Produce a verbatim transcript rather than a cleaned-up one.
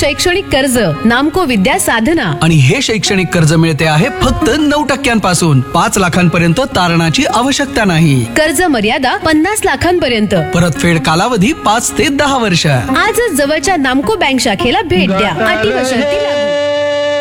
शैक्षणिक कर्ज नामको विद्या साधना. आणि हे शैक्षणिक कर्ज मिळते आहे फक्त नऊ टक्क्यांपासून. पाच लाखांपर्यंत तारणाची आवश्यकता नाही. कर्ज मर्यादा पन्नास लाखांपर्यंत. परतफेड कालावधी पाच ते दहा वर्ष. आजच जवळच्या नामको बँक शाखेला भेट द्या. अटी व शर्ती लागू.